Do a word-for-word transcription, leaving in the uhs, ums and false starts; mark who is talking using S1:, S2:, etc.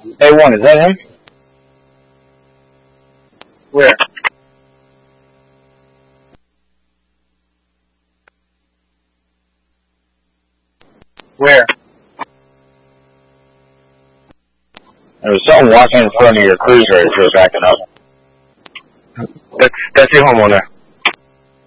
S1: A one, is that him? Where? Where? There was someone walking in front of your cruiser as you were backing up.
S2: That's that's your homeowner.